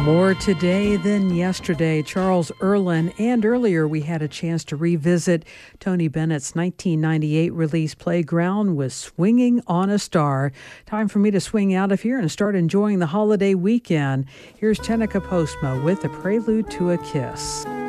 More today than yesterday. Charles Erlin, and earlier we had a chance to revisit Tony Bennett's 1998 release Playground with Swinging on a Star. Time for me to swing out of here and start enjoying the holiday weekend. Here's Chenica Postma with A Prelude to a Kiss.